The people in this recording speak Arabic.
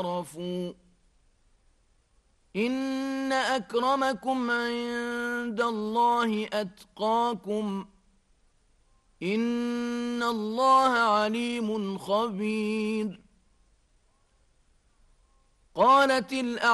عرفوا إن أكرمكم عند الله أتقاكم إن الله عليم خبير. قالت